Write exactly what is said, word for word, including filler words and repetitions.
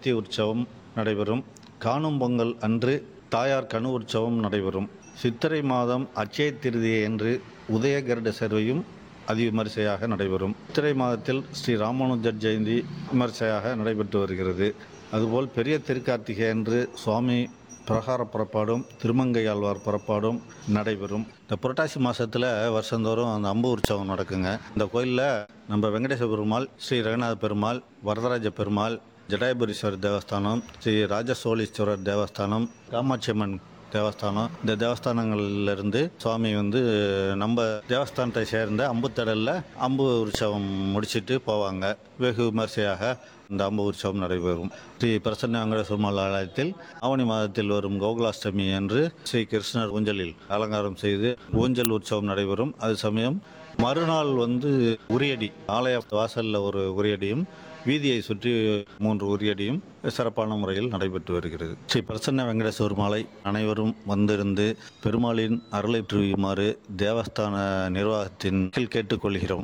நேர்த்தி உற்சவம் நடைபெறும். காணும் பொங்கல் அன்று தாயார் கனு உற்சவம் நடைபெறும். சித்திரை மாதம் அட்சய திருதியை அன்று உதய கருட சேவையும் அதிவிமரிசையாக நடைபெறும். சித்திரை மாதத்தில் ஸ்ரீ ராமானுஜர் ஜெயந்தி விமரிசையாக நடைபெற்று வருகிறது. அதுபோல் பெரிய திருக்கார்த்திகை அன்று சுவாமி பிரகார புறப்பாடும் திருமங்கை ஆழ்வார் புறப்பாடும் நடைபெறும். இந்த புரட்டாசி மாதத்தில் வருஷந்தோறும் அந்த அம்பு உற்சவம் நடக்குங்க. இந்த கோயிலில் நம்ம வெங்கடேச பெருமாள், ஸ்ரீ ரங்கநாத பெருமாள், வரதராஜ பெருமாள், ஜடாயுபுரீஸ்வரர் தேவஸ்தானம், ஸ்ரீ ராஜசோழீஸ்வரர் தேவஸ்தானம், காமாட்சி அம்மன் தேவஸ்தானம், இந்த தேவஸ்தானங்கள்லேருந்து சுவாமி வந்து நம்ம தேவஸ்தானத்தை சேர்ந்த அம்புத்தடலில் அம்பு உற்சவம் முடிச்சுட்டு போவாங்க. வெகு விமர்சையாக இந்த அம்பு உற்சவம் நடைபெறும். ஸ்ரீ பிரசன்ன வெங்கடேஸ்வரர் ஆலயத்தில் ஆவணி மாதத்தில் வரும் கோகுலாஷ்டமி அன்று ஸ்ரீ கிருஷ்ணர் ஊஞ்சலில் அலங்காரம் செய்து ஊஞ்சல் உற்சவம் நடைபெறும். அது சமயம் மறுநாள் வந்து உரியடி, ஆலய வாசலில் ஒரு உரியடியும் வீதியை சுற்றி மூன்று உரியடியும் சிறப்பான முறையில் நடைபெற்று வருகிறது. ஸ்ரீ பிரசன்ன வெங்கடேஸ்வர மாலை அனைவரும் வந்திருந்து பெருமாளின் அருளை புரியுமாறு தேவஸ்தான நிர்வாகத்தின் கேட்டுக்கொள்கிறோம்.